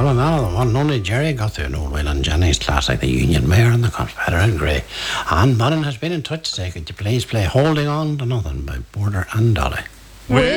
Well, not only Jerry got through an old Will and Jennings class like the Union Mayor and the Confederate and Grey. Anne Bunnan has been in touch to say, could you please play Holding On to Nothing by Border and Dolly.